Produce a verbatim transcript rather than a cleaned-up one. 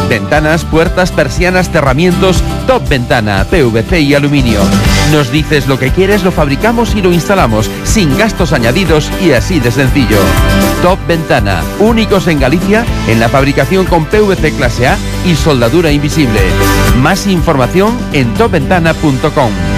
Ventanas, puertas, persianas, cerramientos, Top Ventana, P V C y aluminio. Nos dices lo que quieres, lo fabricamos y lo instalamos, sin gastos añadidos y así de sencillo. Top Ventana, únicos en Galicia en la fabricación con P V C clase A y soldadura invisible. Más información en top ventana punto com.